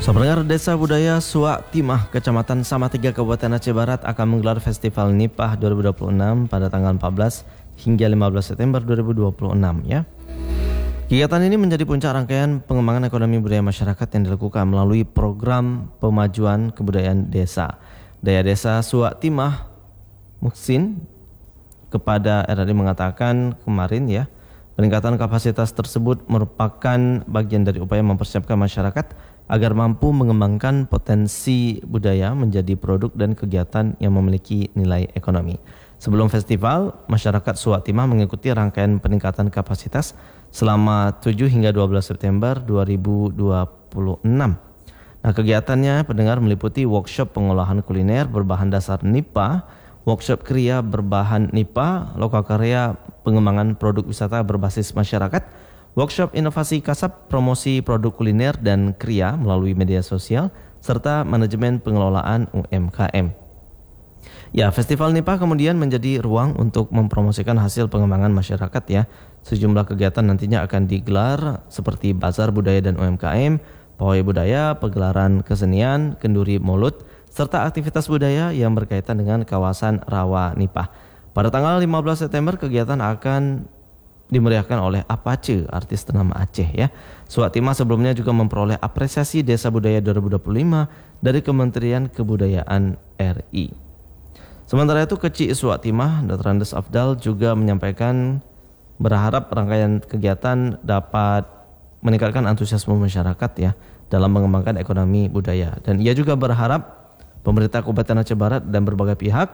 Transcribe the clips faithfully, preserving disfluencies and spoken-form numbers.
Pendengar, Desa Budaya Suak Timah, Kecamatan Samatiga, Kabupaten Aceh Barat akan menggelar Festival Nipah dua ribu dua puluh enam pada tanggal empat belas hingga lima belas September dua ribu dua puluh enam ya. Kegiatan ini menjadi puncak rangkaian pengembangan ekonomi budaya masyarakat yang dilakukan melalui program pemajuan kebudayaan desa. Daya Desa Suak Timah Muksin kepada R R I mengatakan kemarin ya, peningkatan kapasitas tersebut merupakan bagian dari upaya mempersiapkan masyarakat agar mampu mengembangkan potensi budaya menjadi produk dan kegiatan yang memiliki nilai ekonomi. Sebelum festival, masyarakat Suak Timah mengikuti rangkaian peningkatan kapasitas selama tujuh hingga dua belas September dua ribu dua puluh enam. Nah, kegiatannya pendengar meliputi workshop pengolahan kuliner berbahan dasar nipah, workshop kriya berbahan nipah, lokal karya pengembangan produk wisata berbasis masyarakat, workshop inovasi kasab, promosi produk kuliner dan kriya melalui media sosial, serta manajemen pengelolaan U M K M. Ya, Festival Nipah kemudian menjadi ruang untuk mempromosikan hasil pengembangan masyarakat ya. Sejumlah kegiatan nantinya akan digelar seperti bazar budaya dan U M K M, pawai budaya, pegelaran kesenian, kenduri mulut, serta aktivitas budaya yang berkaitan dengan kawasan Rawa Nipah. Pada tanggal lima belas September kegiatan akan dimeriahkan oleh Apache, artis ternama Aceh ya. Suak Timah sebelumnya juga memperoleh apresiasi Desa Budaya dua ribu dua puluh lima dari Kementerian Kebudayaan R I. Sementara itu, Kecik Suak Timah, Dr. Andes Afdal juga menyampaikan berharap rangkaian kegiatan dapat meningkatkan antusiasme masyarakat ya dalam mengembangkan ekonomi budaya. Dan ia juga berharap pemerintah Kabupaten Aceh Barat dan berbagai pihak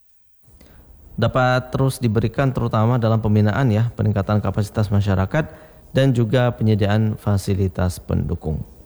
dapat terus diberikan terutama dalam pembinaan ya, peningkatan kapasitas masyarakat dan juga penyediaan fasilitas pendukung.